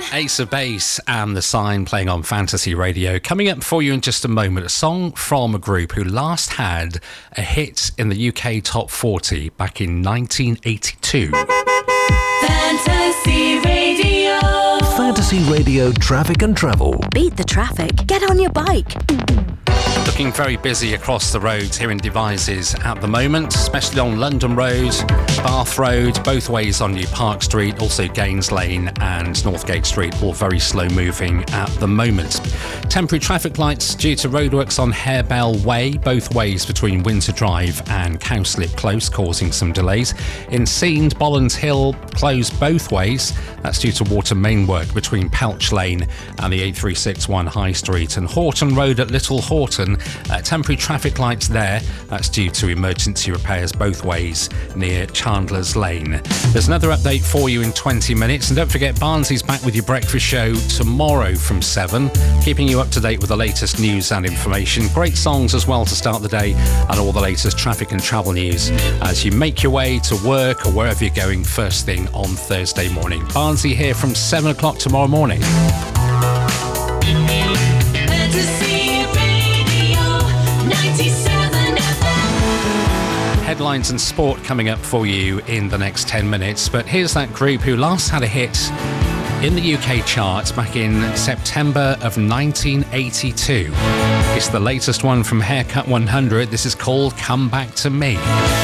Ace of Base and The Sign playing on Fantasy Radio. Coming up for you in just a moment, a song from a group who last had a hit in the UK Top 40 back in 1982. Fantasy Radio. Fantasy Radio Traffic and Travel. Beat the traffic. Get on your bike. Looking very busy across the roads here in Devizes at the moment, especially on London Road, Bath Road, both ways on New Park Street, also Gaines Lane and Northgate Street, all very slow moving at the moment. Temporary traffic lights due to roadworks on Harebell Way, both ways between Windsor Drive and Cowslip Close, causing some delays. In Seand, Bollands Hill closed both ways. That's due to water main work between Pelch Lane and the A361 High Street. And Horton Road at Little Horton, temporary traffic lights there. That's due to emergency repairs both ways near Chandler's Lane. There's another update for you in 20 minutes. And don't forget, Barnsley's back with your breakfast show tomorrow from 7, keeping you up to date with the latest news and information. Great songs as well to start the day, and all the latest traffic and travel news as you make your way to work or wherever you're going first thing on Thursday morning. Barnsley here from 7 o'clock tomorrow morning. Headlines and sport coming up for you in the next 10 minutes. But here's that group who last had a hit in the UK charts back in September of 1982. It's the latest one from Haircut 100. This is called Come Back to Me.